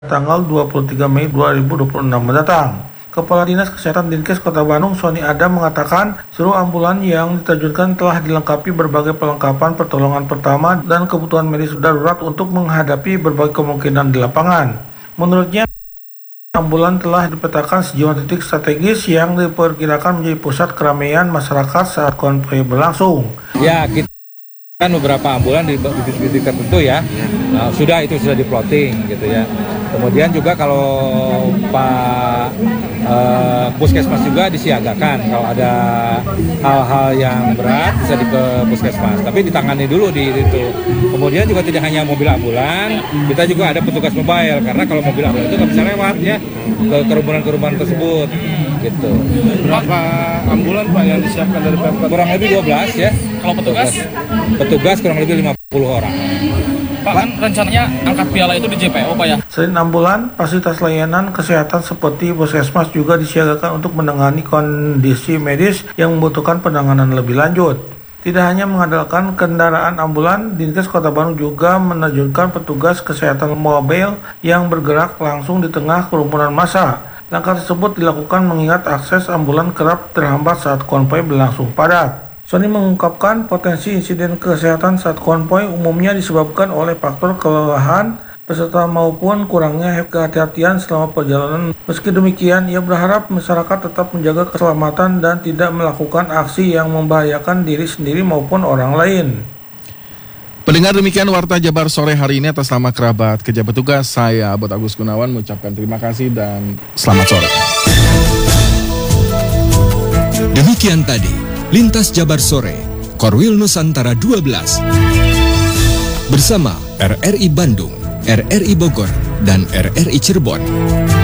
tanggal 23 Mei 2026 mendatang. Kepala Dinas Kesehatan Dinkes Kota Bandung, Sony Adam, mengatakan seluruh ambulan yang diterjunkan telah dilengkapi berbagai perlengkapan pertolongan pertama dan kebutuhan medis darurat untuk menghadapi berbagai kemungkinan di lapangan. Menurutnya, ambulan telah dipetakan sejumlah titik strategis yang diperkirakan menjadi pusat keramaian masyarakat saat konvoy berlangsung. Ya, kita kan beberapa ambulan di titik tertentu ya, sudah diplotting gitu ya. Kemudian juga kalau Pak Puskesmas juga disiagakan kalau ada hal-hal yang berat bisa ke Puskesmas, tapi ditangani dulu di itu. Kemudian juga tidak hanya mobil ambulan, kita juga ada petugas mobile, karena kalau mobil ambulan itu nggak bisa lewat ya ke kerumunan-kerumunan tersebut gitu. Berapa ambulan Pak yang disiapkan dari Pemkot? Kurang lebih 12 ya. Kalau petugas? Petugas kurang lebih 50 orang. Pak, kan rencananya angkat piala itu di JPO Pak ya? Selain ambulan, fasilitas layanan kesehatan seperti Puskesmas juga disiagakan untuk menangani kondisi medis yang membutuhkan penanganan lebih lanjut. Tidak hanya mengandalkan kendaraan ambulan, Dinkes Kota Bandung juga menerjunkan petugas kesehatan mobil yang bergerak langsung di tengah kerumunan massa. Langkah tersebut dilakukan mengingat akses ambulan kerap terhambat saat konvoy berlangsung padat. Sony mengungkapkan potensi insiden kesehatan saat konvoy umumnya disebabkan oleh faktor kelelahan peserta maupun kurangnya kehati-hatian selama perjalanan. Meski demikian, ia berharap masyarakat tetap menjaga keselamatan dan tidak melakukan aksi yang membahayakan diri sendiri maupun orang lain. Pendengar, demikian Warta Jabar sore hari ini. Atas nama kerabat kerja petugas, saya Abot Agus Gunawan mengucapkan terima kasih dan selamat sore. Demikian tadi Lintas Jabar Sore, Korwil Nusantara 12. Bersama RRI Bandung, RRI Bogor, dan RRI Cirebon.